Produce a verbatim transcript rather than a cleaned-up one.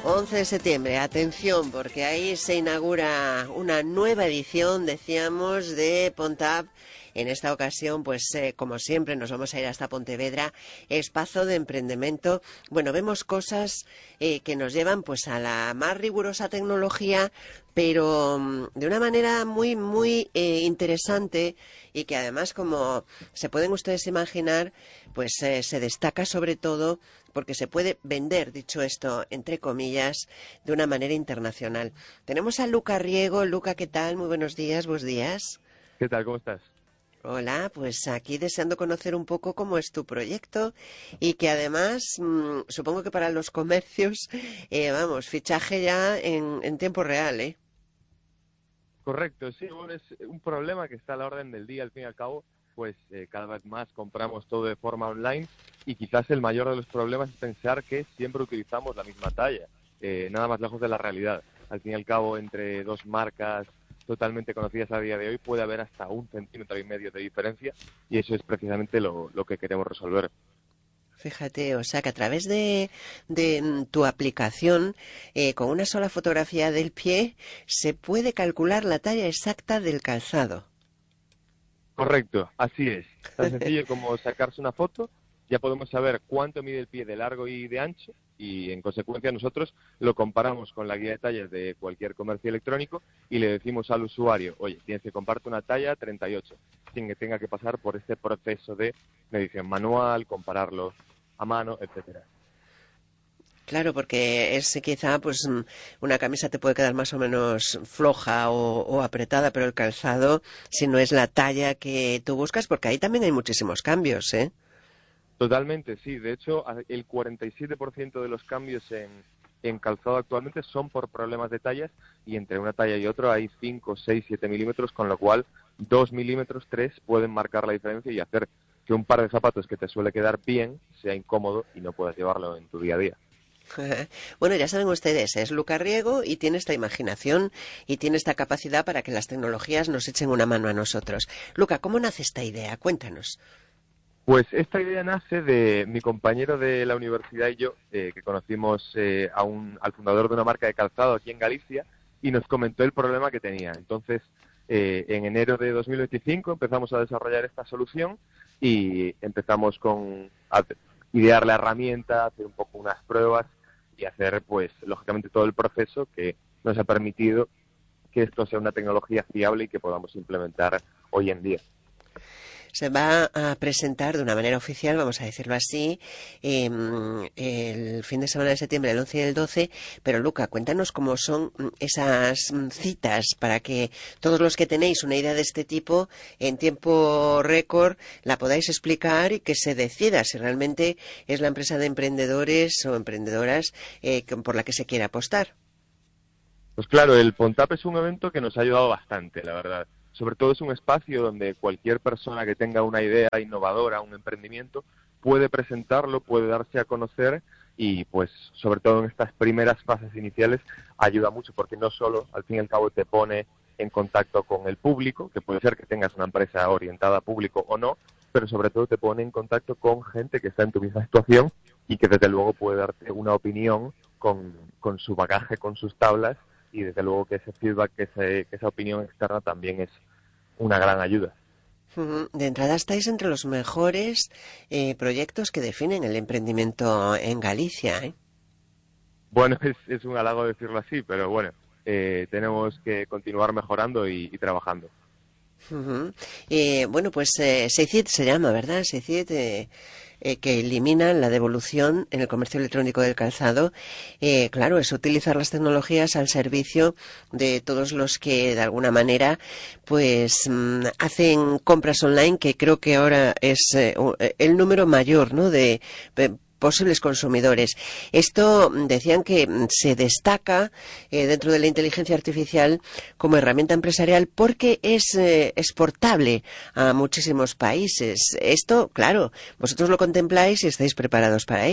once de septiembre, atención, porque ahí se inaugura una nueva edición, decíamos, de Pontap. En esta ocasión, pues eh, como siempre, nos vamos a ir hasta Pontevedra, espacio de emprendimiento. Bueno, vemos cosas eh, que nos llevan pues a la más rigurosa tecnología, pero um, de una manera muy, muy eh, interesante y que además, como se pueden ustedes imaginar, pues eh, se destaca sobre todo porque se puede vender, dicho esto, entre comillas, de una manera internacional. Tenemos a Luca Riego. Luca, ¿qué tal? Muy buenos días, buenos días. ¿Qué tal? ¿Cómo estás? Hola, pues aquí deseando conocer un poco cómo es tu proyecto y que además, mmm, supongo que para los comercios, eh, vamos, fichaje ya en, en tiempo real, ¿eh? Correcto, sí, bueno, es un problema que está a la orden del día, al fin y al cabo, pues eh, cada vez más compramos todo de forma online y quizás el mayor de los problemas es pensar que siempre utilizamos la misma talla, eh, nada más lejos de la realidad. Al fin y al cabo, entre dos marcas totalmente conocidas a día de hoy puede haber hasta un centímetro y medio de diferencia y eso es precisamente lo, lo que queremos resolver. Fíjate, o sea que a través de, de tu aplicación, eh, con una sola fotografía del pie, se puede calcular la talla exacta del calzado. Correcto, así es. Tan sencillo como sacarse una foto, ya podemos saber cuánto mide el pie de largo y de ancho y en consecuencia nosotros lo comparamos con la guía de tallas de cualquier comercio electrónico y le decimos al usuario, oye, tienes que comprarte una talla treinta y ocho, sin que tenga que pasar por este proceso de medición manual, compararlo a mano, etcétera. Claro, porque es quizá pues una camisa te puede quedar más o menos floja o, o apretada, pero el calzado, si no es la talla que tú buscas, porque ahí también hay muchísimos cambios, ¿eh? Totalmente, sí. De hecho, el cuarenta y siete por ciento de los cambios en, en calzado actualmente son por problemas de tallas y entre una talla y otra hay cinco, seis, siete milímetros, con lo cual dos milímetros, tres pueden marcar la diferencia y hacer que un par de zapatos que te suele quedar bien sea incómodo y no puedas llevarlo en tu día a día. Bueno, ya saben ustedes, es Luca Riego y tiene esta imaginación y tiene esta capacidad para que las tecnologías nos echen una mano a nosotros. Luca, ¿cómo nace esta idea? Cuéntanos. Pues esta idea nace de mi compañero de la universidad y yo, eh, que conocimos eh, a un, al fundador de una marca de calzado aquí en Galicia y nos comentó el problema que tenía. Entonces, eh, en enero de dos mil veinticinco empezamos a desarrollar esta solución y empezamos con a idear la herramienta, hacer un poco unas pruebas y hacer, pues, lógicamente todo el proceso que nos ha permitido que esto sea una tecnología fiable y que podamos implementar hoy en día. Se va a presentar de una manera oficial, vamos a decirlo así, eh, el fin de semana de septiembre, el once y el doce, pero Luca, cuéntanos cómo son esas citas para que todos los que tenéis una idea de este tipo, en tiempo récord, la podáis explicar y que se decida si realmente es la empresa de emprendedores o emprendedoras eh, por la que se quiere apostar. Pues claro, el Pontap es un evento que nos ha ayudado bastante, la verdad. Sobre todo es un espacio donde cualquier persona que tenga una idea innovadora, un emprendimiento, puede presentarlo, puede darse a conocer y pues sobre todo en estas primeras fases iniciales ayuda mucho porque no solo al fin y al cabo te pone en contacto con el público, que puede ser que tengas una empresa orientada a público o no, pero sobre todo te pone en contacto con gente que está en tu misma situación y que desde luego puede darte una opinión con, con su bagaje, con sus tablas y desde luego que ese feedback, que, ese, que esa opinión externa también es una gran ayuda. De entrada estáis entre los mejores eh, proyectos que definen el emprendimiento en Galicia, ¿eh? Bueno, es, es un halago decirlo así, pero bueno, eh, tenemos que continuar mejorando y, y trabajando. Uh-huh. Eh, bueno, pues eh, Seicid se llama, ¿verdad? Seicid, eh, eh, que elimina la devolución en el comercio electrónico del calzado. Eh, claro, es utilizar las tecnologías al servicio de todos los que de alguna manera pues mmm, hacen compras online, que creo que ahora es eh, el número mayor, ¿no?, de, de posibles consumidores. Esto decían que se destaca eh, dentro de la inteligencia artificial como herramienta empresarial porque es eh, exportable a muchísimos países. Esto, claro, vosotros lo contempláis y estáis preparados para ello.